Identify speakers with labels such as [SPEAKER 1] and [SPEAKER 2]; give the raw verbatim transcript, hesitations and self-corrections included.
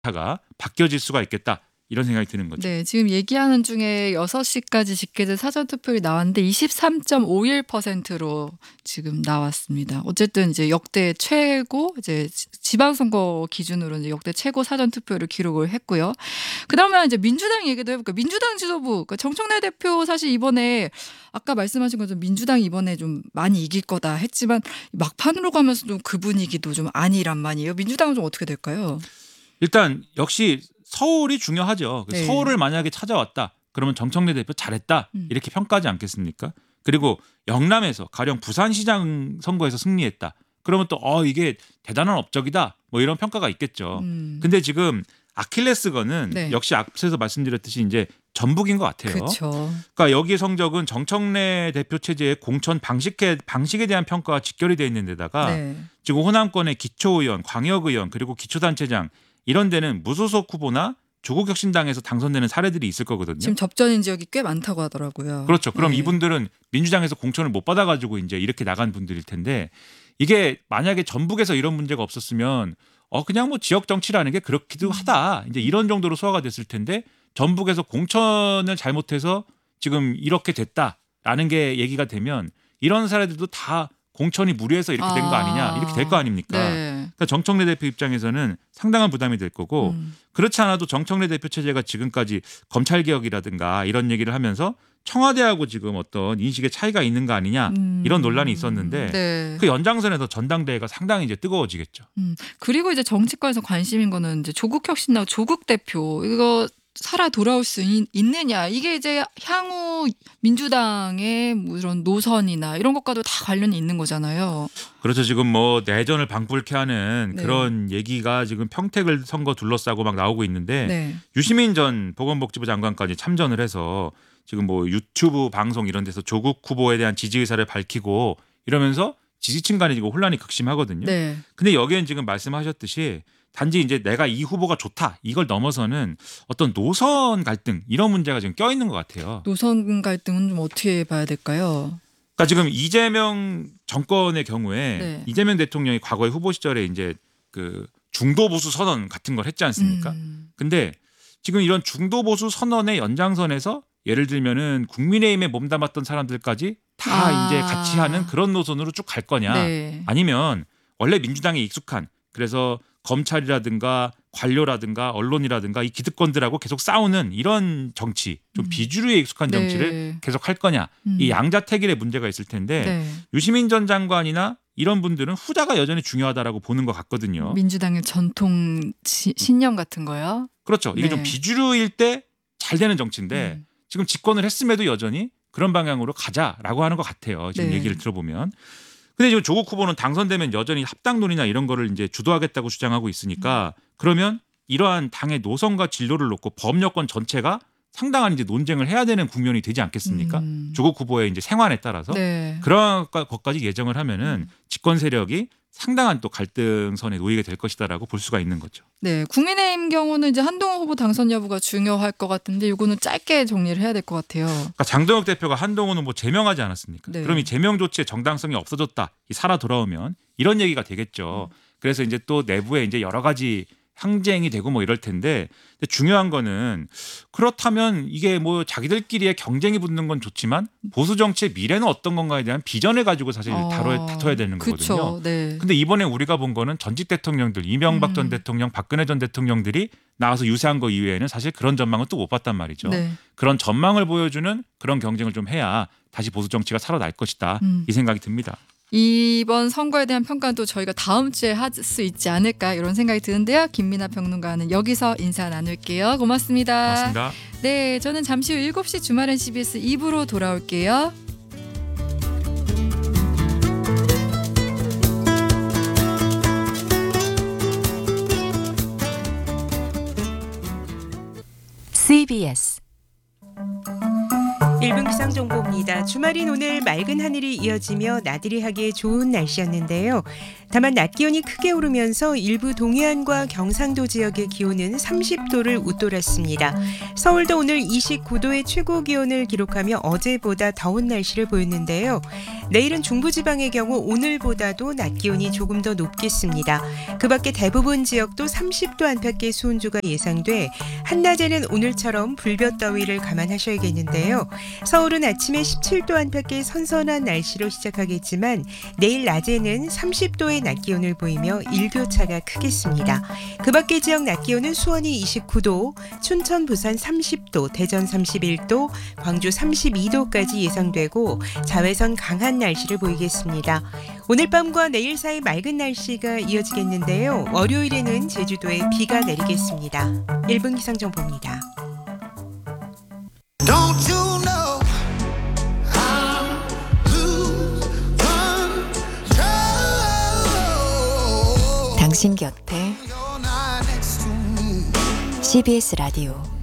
[SPEAKER 1] 가 바뀌어질 수가 있겠다. 이런 생각이 드는 거죠.
[SPEAKER 2] 네, 지금 얘기하는 중에 여섯 시까지 집계된 사전투표율이 나왔는데 이십삼 점 오일 퍼센트로 지금 나왔습니다. 어쨌든 이제 역대 최고, 이제 지방선거 기준으로 이제 역대 최고 사전투표율을 기록을 했고요. 그다음에 이제 민주당 얘기도 해볼까요? 민주당 지도부, 그러니까 정청래 대표 사실 이번에 아까 말씀하신 것처럼 민주당이 이번에 좀 많이 이길 거다 했지만 막판으로 가면서 좀 그 분위기도 좀 아니란 말이에요. 민주당은 좀 어떻게 될까요?
[SPEAKER 1] 일단 역시 서울이 중요하죠.
[SPEAKER 2] 네.
[SPEAKER 1] 서울을 만약에 찾아왔다. 그러면 정청래 대표 잘했다.
[SPEAKER 2] 음.
[SPEAKER 1] 이렇게 평가하지 않겠습니까? 그리고 영남에서 가령 부산시장 선거에서 승리했다. 그러면 또 어 이게 대단한 업적이다. 뭐 이런 평가가 있겠죠.
[SPEAKER 2] 음.
[SPEAKER 1] 근데 지금 아킬레스건은
[SPEAKER 2] 네.
[SPEAKER 1] 역시 앞서서 말씀드렸듯이 이제 전북인 것 같아요.
[SPEAKER 2] 그렇죠.
[SPEAKER 1] 그러니까 여기의 성적은 정청래 대표 체제의 공천 방식에 방식에 대한 평가가 직결이 되어 있는 데다가
[SPEAKER 2] 네.
[SPEAKER 1] 지금 호남권의 기초의원, 광역의원 그리고 기초단체장 이런 데는 무소속 후보나 조국혁신당에서 당선되는 사례들이 있을 거거든요.
[SPEAKER 2] 지금 접전인 지역이 꽤 많다고 하더라고요.
[SPEAKER 1] 그렇죠. 그럼
[SPEAKER 2] 네.
[SPEAKER 1] 이분들은 민주당에서 공천을 못 받아가지고 이제 이렇게 나간 분들일 텐데 이게 만약에 전북에서 이런 문제가 없었으면 어 그냥 뭐 지역 정치라는 게 그렇기도 하다. 이제 이런 정도로 소화가 됐을 텐데 전북에서 공천을 잘못해서 지금 이렇게 됐다라는 게 얘기가 되면 이런 사례들도 다 공천이 무리해서 이렇게 된 거 아니냐 이렇게 될 거 아닙니까?
[SPEAKER 2] 네.
[SPEAKER 1] 그러니까 정청래 대표 입장에서는 상당한 부담이 될 거고
[SPEAKER 2] 음.
[SPEAKER 1] 그렇지 않아도 정청래 대표 체제가 지금까지 검찰개혁이라든가 이런 얘기를 하면서 청와대하고 지금 어떤 인식의 차이가 있는 거 아니냐
[SPEAKER 2] 음.
[SPEAKER 1] 이런 논란이 있었는데
[SPEAKER 2] 네.
[SPEAKER 1] 그 연장선에서 전당대회가 상당히 이제 뜨거워지겠죠.
[SPEAKER 2] 음. 그리고 이제 정치권에서 관심인 거는 이제 조국혁신당 조국 대표 이거 살아 돌아올 수 있, 있느냐 이게 이제 향후 민주당의 뭐 이런 노선이나 이런 것과도 다 관련이 있는 거잖아요.
[SPEAKER 1] 그렇죠. 지금 뭐 내전을 방불케 하는
[SPEAKER 2] 네.
[SPEAKER 1] 그런 얘기가 지금 평택을 선거 둘러싸고 막 나오고 있는데
[SPEAKER 2] 네.
[SPEAKER 1] 유시민 전 보건복지부 장관까지 참전을 해서 지금 뭐 유튜브 방송 이런 데서 조국 후보에 대한 지지 의사를 밝히고 이러면서 지지층 간에 지금 혼란이 극심하거든요.
[SPEAKER 2] 네.
[SPEAKER 1] 근데 여기엔 지금 말씀하셨듯이 단지 이제 내가 이 후보가 좋다 이걸 넘어서는 어떤 노선 갈등 이런 문제가 지금 껴 있는 것 같아요.
[SPEAKER 2] 노선 갈등은 좀 어떻게 봐야 될까요?
[SPEAKER 1] 그러니까 지금 이재명 정권의 경우에
[SPEAKER 2] 네.
[SPEAKER 1] 이재명 대통령이 과거에 후보 시절에 이제 그 중도 보수 선언 같은 걸 했지 않습니까?
[SPEAKER 2] 음.
[SPEAKER 1] 근데 지금 이런 중도 보수 선언의 연장선에서 예를 들면은 국민의힘에 몸담았던 사람들까지 다
[SPEAKER 2] 아.
[SPEAKER 1] 이제 같이 하는 그런 노선으로 쭉 갈 거냐?
[SPEAKER 2] 네.
[SPEAKER 1] 아니면 원래 민주당에 익숙한 그래서 검찰이라든가 관료라든가 언론이라든가 이 기득권들하고 계속 싸우는 이런 정치 좀
[SPEAKER 2] 음.
[SPEAKER 1] 비주류에 익숙한
[SPEAKER 2] 네.
[SPEAKER 1] 정치를 계속 할 거냐
[SPEAKER 2] 음.
[SPEAKER 1] 이 양자택일의 문제가 있을 텐데
[SPEAKER 2] 네.
[SPEAKER 1] 유시민 전 장관이나 이런 분들은 후자가 여전히 중요하다라고 보는 것 같거든요.
[SPEAKER 2] 민주당의 전통 시, 신념 같은 거요.
[SPEAKER 1] 그렇죠. 이게
[SPEAKER 2] 네.
[SPEAKER 1] 좀 비주류일 때 잘 되는 정치인데
[SPEAKER 2] 음.
[SPEAKER 1] 지금 집권을 했음에도 여전히 그런 방향으로 가자라고 하는 것 같아요. 지금
[SPEAKER 2] 네.
[SPEAKER 1] 얘기를 들어보면. 근데 지금 조국 후보는 당선되면 여전히 합당론이나 이런 거를 이제 주도하겠다고 주장하고 있으니까 그러면 이러한 당의 노선과 진로를 놓고 범여권 전체가 상당한 이제 논쟁을 해야 되는 국면이 되지 않겠습니까?
[SPEAKER 2] 음.
[SPEAKER 1] 조국 후보의 이제 생활에 따라서
[SPEAKER 2] 네.
[SPEAKER 1] 그런 것까지 예정을 하면은 집권 세력이 상당한 또 갈등선에 놓이게 될 것이다라고 볼 수가 있는 거죠.
[SPEAKER 2] 네, 국민의힘 경우는 이제 한동훈 후보 당선 여부가 중요할 것 같은데 이거는 짧게 정리를 해야 될 것 같아요.
[SPEAKER 1] 그러니까 장동혁 대표가 한동훈 후보 제명하지 않았습니까?
[SPEAKER 2] 네.
[SPEAKER 1] 그럼 이 제명 조치의 정당성이 없어졌다. 이 살아 돌아오면 이런 얘기가 되겠죠. 그래서 이제 또 내부에 이제 여러 가지 항쟁이 되고 뭐 이럴 텐데 근데 중요한 거는 그렇다면 이게 뭐 자기들끼리의 경쟁이 붙는 건 좋지만 보수 정치의 미래는 어떤 건가에 대한 비전을 가지고 사실
[SPEAKER 2] 어,
[SPEAKER 1] 다뤄 다퉈야 되는 거거든요.
[SPEAKER 2] 그쵸, 네.
[SPEAKER 1] 근데 이번에 우리가 본 거는 전직 대통령들 이명박 전
[SPEAKER 2] 음.
[SPEAKER 1] 대통령, 박근혜 전 대통령들이 나와서 유세한 거 이외에는 사실 그런 전망은 또 못 봤단 말이죠.
[SPEAKER 2] 네.
[SPEAKER 1] 그런 전망을 보여주는 그런 경쟁을 좀 해야 다시 보수 정치가 살아날 것이다.
[SPEAKER 2] 음.
[SPEAKER 1] 이 생각이 듭니다.
[SPEAKER 2] 이번 선거에 대한 평가는 또 저희가 다음 주에 할 수 있지 않을까 이런 생각이 드는데요. 김민아 평론가는 여기서 인사 나눌게요. 고맙습니다.
[SPEAKER 1] 고맙습니다.
[SPEAKER 2] 네, 저는 잠시 후 일곱 시 주말엔 씨비에스 이 부로 돌아올게요.
[SPEAKER 3] 씨비에스 일 분 기상정보입니다. 주말인 오늘 맑은 하늘이 이어지며 나들이 하기에 좋은 날씨였는데요. 다만 낮 기온이 크게 오르면서 일부 동해안과 경상도 지역의 기온은 삼십 도를 웃돌았습니다. 서울도 오늘 이십구 도의 최고 기온을 기록하며 어제보다 더운 날씨를 보였는데요. 내일은 중부지방의 경우 오늘보다도 낮 기온이 조금 더 높겠습니다. 그 밖에 대부분 지역도 삼십 도 안팎의 수온주가 예상돼 한낮에는 오늘처럼 불볕더위를 감안하셔야겠는데요. 서울은 아침에 십칠 도 안팎의 선선한 날씨로 시작하겠지만 내일 낮에는 삼십 도의 낮 기온을 보이며 일교차가 크겠습니다. 그 밖의 지역 낮 기온은 수원이 이십구 도, 춘천, 부산 삼십 도, 대전 삼십일 도, 광주 삼십이 도까지 예상되고 자외선 강한 날씨를 보이겠습니다. 오늘 밤과 내일 사이 맑은 날씨가 이어지겠는데요. 월요일에는 제주도에 비가 내리겠습니다. 일 분 기상정보입니다.
[SPEAKER 4] Don't you know I lose control?
[SPEAKER 5] 당신 곁에
[SPEAKER 4] You're not next to me.
[SPEAKER 5] 씨비에스 라디오